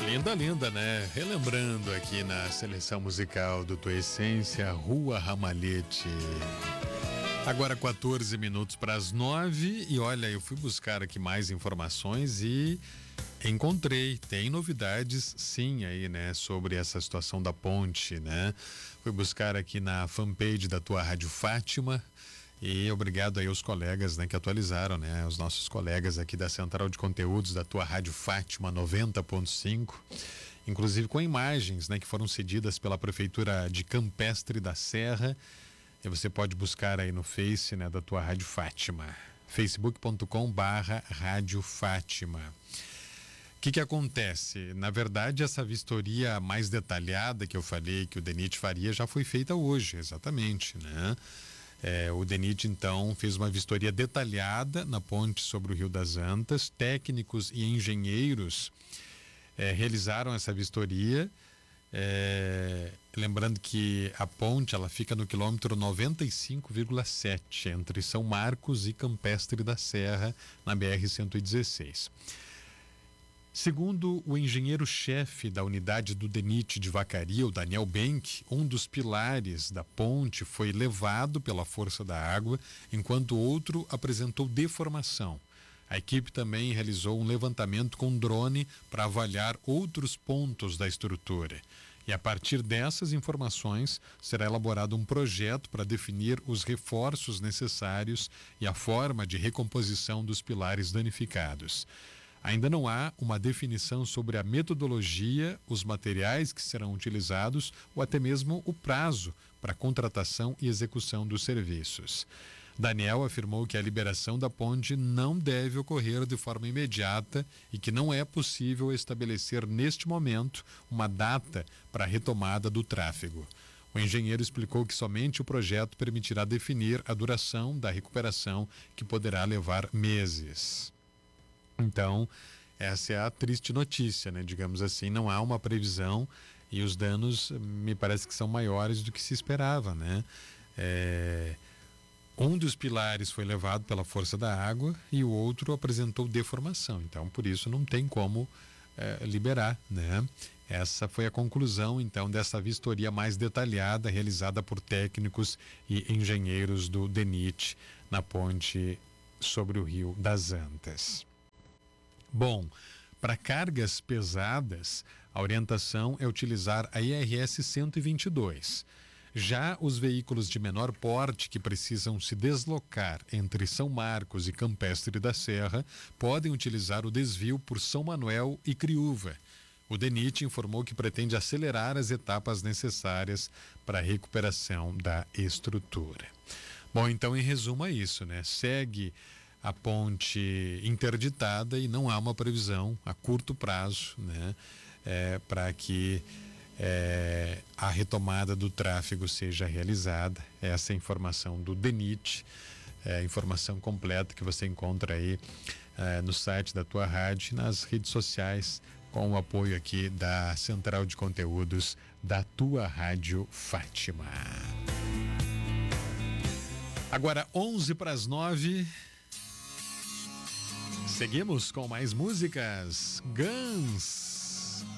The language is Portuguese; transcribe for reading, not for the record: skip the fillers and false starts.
Linda, linda, né? Relembrando aqui na seleção musical do Tua Essência, Rua Ramalhete. Agora 14 minutos para as 9 e olha, eu fui buscar aqui mais informações e encontrei, tem novidades sim aí, né, sobre essa situação da ponte, né? Fui buscar aqui na fanpage da Tua Rádio Fátima e obrigado aí aos colegas, né, que atualizaram, né, os nossos colegas aqui da Central de Conteúdos da Tua Rádio Fátima 90.5, inclusive com imagens, né, que foram cedidas pela Prefeitura de Campestre da Serra. E você pode buscar aí no Face, né, da Tua Rádio Fátima, facebook.com/Rádio Fátima. O que acontece? Na verdade, essa vistoria mais detalhada que eu falei que o DENIT faria já foi feita hoje, exatamente, né? O DENIT, então, fez uma vistoria detalhada na ponte sobre o Rio das Antas. Técnicos e engenheiros realizaram essa vistoria. Lembrando que a ponte ela fica no quilômetro 95,7 entre São Marcos e Campestre da Serra, na BR-116. Segundo o engenheiro-chefe da unidade do DENIT de Vacaria, o Daniel Benck, um dos pilares da ponte foi levado pela força da água, enquanto outro apresentou deformação. A equipe também realizou um levantamento com drone para avaliar outros pontos da estrutura. E a partir dessas informações, será elaborado um projeto para definir os reforços necessários e a forma de recomposição dos pilares danificados. Ainda não há uma definição sobre a metodologia, os materiais que serão utilizados ou até mesmo o prazo para contratação e execução dos serviços. Daniel afirmou que a liberação da ponte não deve ocorrer de forma imediata e que não é possível estabelecer neste momento uma data para a retomada do tráfego. O engenheiro explicou que somente o projeto permitirá definir a duração da recuperação, que poderá levar meses. Então, essa é a triste notícia, né? Digamos assim, não há uma previsão e os danos me parece que são maiores do que se esperava, né? Um dos pilares foi levado pela força da água e o outro apresentou deformação. Então, por isso não tem como liberar, né? Essa foi a conclusão, então, dessa vistoria mais detalhada realizada por técnicos e engenheiros do DENIT na ponte sobre o Rio das Antas. Bom, para cargas pesadas, a orientação é utilizar a IRS 122. Já os veículos de menor porte que precisam se deslocar entre São Marcos e Campestre da Serra podem utilizar o desvio por São Manuel e Criúva. O DENIT informou que pretende acelerar as etapas necessárias para a recuperação da estrutura. Bom, então, em resumo, é isso, né? Segue a ponte interditada e não há uma previsão a curto prazo, né, para que a retomada do tráfego seja realizada. Essa é a informação do DENIT, informação completa que você encontra aí no site da Tua Rádio e nas redes sociais, com o apoio aqui da Central de Conteúdos da Tua Rádio Fátima. Agora 8:50. Seguimos com mais músicas. Guns.